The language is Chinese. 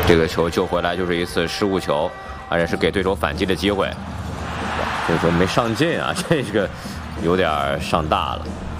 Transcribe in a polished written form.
这个球救回来就是一次失误球，而且是给对手反击的机会。这个球没上进啊，这个有点上大了。